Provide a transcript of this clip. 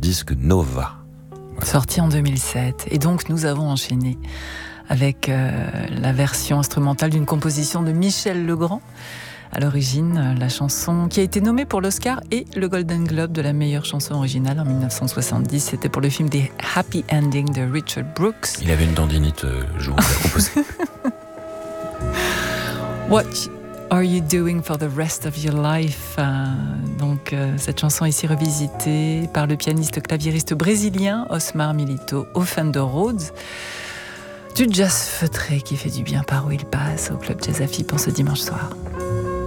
disque Nova. Voilà. Sorti en 2007. Et donc nous avons enchaîné avec la version instrumentale d'une composition de Michel Legrand. À l'origine, la chanson qui a été nommée pour l'Oscar et le Golden Globe de la meilleure chanson originale en 1970. C'était pour le film The Happy Ending de Richard Brooks. Il avait une tendinite le jour où il a composé. What are you doing for the rest of your life? Donc cette chanson est ici revisitée par le pianiste claviériste brésilien Osmar Milito au Fender Rhodes. Du jazz feutré qui fait du bien par où il passe au Club Jazz à Filles pour ce dimanche soir.